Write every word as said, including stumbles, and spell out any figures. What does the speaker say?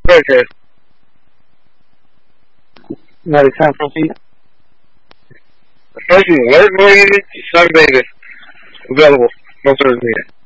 Okay. ninety-seven feet. Thank you. Alert warning unit, Sun Vegas. Available. No Thursday yet.